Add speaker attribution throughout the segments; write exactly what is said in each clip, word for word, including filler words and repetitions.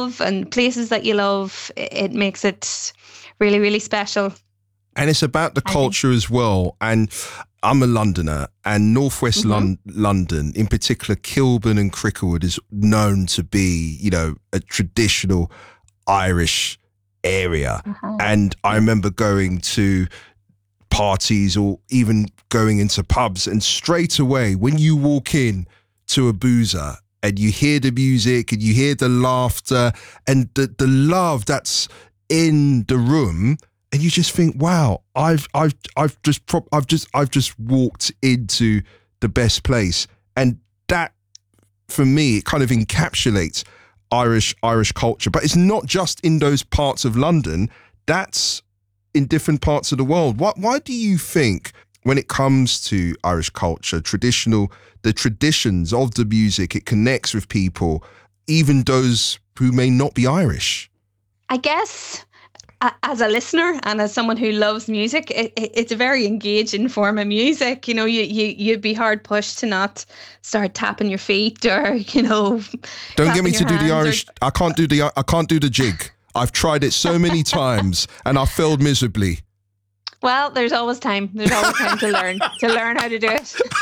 Speaker 1: love and places that you love, it, it makes it really, really special.
Speaker 2: And it's about the culture as well. And I'm a Londoner, and Northwest mm-hmm. Lon- London, in particular, Kilburn and Cricklewood is known to be, you know, a traditional Irish area. Uh-huh. And I remember going to parties or even going into pubs, and straight away, when you walk in to a boozer and you hear the music and you hear the laughter and the, the love that's in the room, and you just think, wow, I've I've I've just pro- I've just I've just walked into the best place. And that, for me, it kind of encapsulates Irish Irish culture. But it's not just in those parts of London. That's in different parts of the world. Why why do you think, when it comes to Irish culture, traditional the traditions of the music, it connects with people, even those who may not be Irish?
Speaker 1: I guess, as a listener and as someone who loves music, it, it, it's a very engaging form of music. You know, you, you, you'd be hard pushed to not start tapping your feet or, you know,
Speaker 2: don't get me to do the Irish. Or, I can't do the, I can't do the jig. I've tried it so many times and I failed miserably.
Speaker 1: Well, there's always time. There's always time to learn, to learn how to do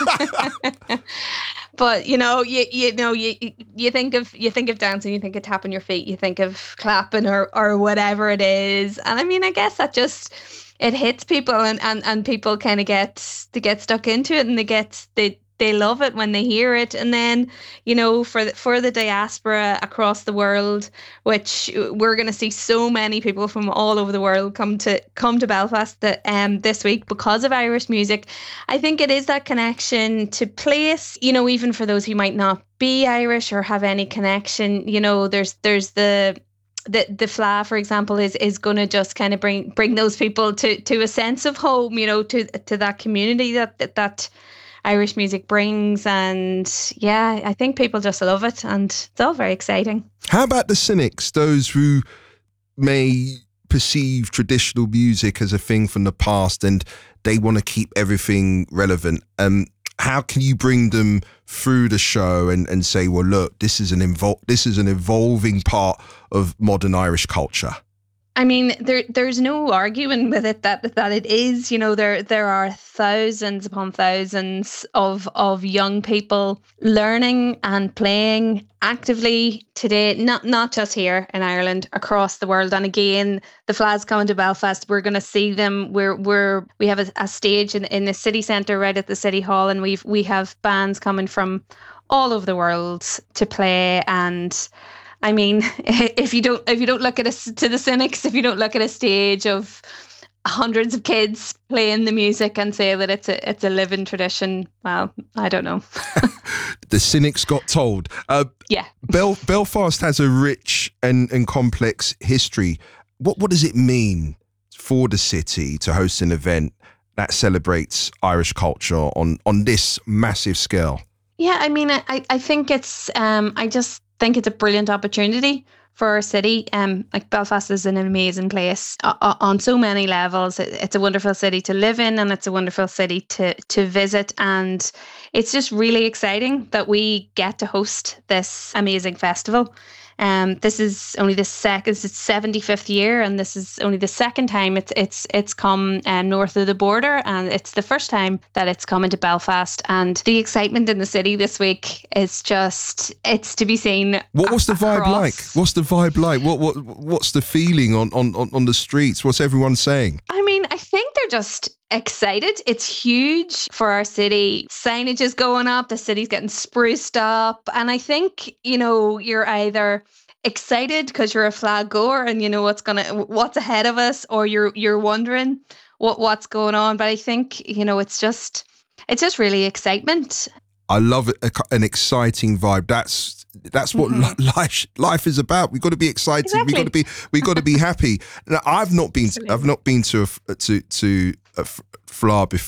Speaker 1: it. But, you know, you you know, you you think of you think of dancing, you think of tapping your feet, you think of clapping or, or whatever it is. And I mean, I guess that just, it hits people, and, and, and people kind of get, they get stuck into it, and they get, they, they love it when they hear it. And then, you know, for the, for the diaspora across the world, which we're going to see so many people from all over the world come to come to Belfast that, um, this week because of Irish music. I think it is that connection to place, you know, even for those who might not be Irish or have any connection. You know, there's there's the the the F L A, for example, is is going to just kind of bring bring those people to to a sense of home, you know, to to that community that that, that Irish music brings. And yeah, I think people just love it, and it's all very exciting.
Speaker 2: How about the cynics, those who may perceive traditional music as a thing from the past and they want to keep everything relevant? Um, how can you bring them through the show and, and say, well, look, this is an evol- this is an evolving part of modern Irish culture?
Speaker 1: I mean, there there's no arguing with it that that it is. You know, there there are thousands upon thousands of of young people learning and playing actively today, not not just here in Ireland, across the world. And again, the F L A's coming to Belfast. We're going to see them. We're we're we have a, a stage in in the city centre, right at the city hall, and we've we have bands coming from all over the world to play. And I mean, if you don't if you don't look at us to the cynics, if you don't look at a stage of hundreds of kids playing the music and say that it's a it's a living tradition, well, I don't know.
Speaker 2: The cynics got told. Uh,
Speaker 1: yeah.
Speaker 2: Bel- Belfast has a rich and, and complex history. What what does it mean for the city to host an event that celebrates Irish culture on on this massive scale?
Speaker 1: Yeah, I mean, I I think it's um I just. think it's a brilliant opportunity for our city. Um, like Belfast is an amazing place uh, on so many levels. It, it's a wonderful city to live in, and it's a wonderful city to to visit. And it's just really exciting that we get to host this amazing festival. Um, this is only the second, it's its seventy-fifth year, and this is only the second time it's it's it's come um, north of the border, and it's the first time that it's come into Belfast. And the excitement in the city this week is just, it's to be seen.
Speaker 2: What was the vibe
Speaker 1: across.
Speaker 2: like? What's the vibe like? What what what's the feeling on, on, on the streets? What's everyone saying?
Speaker 1: I mean, I think they're just excited. It's huge for our city. Signage is going up. The city's getting spruced up. And I think, you know, you're either excited because you're a flag goer and you know what's gonna what's ahead of us, or you're you're wondering what what's going on. But I think, you know, it's just it's just really excitement.
Speaker 2: I love it, an exciting vibe. That's that's what mm-hmm. life life is about. We've got to be excited.
Speaker 1: Exactly.
Speaker 2: We've got to be we've got to be happy. Now, I've not been to, I've not been to a, to to a F L A before.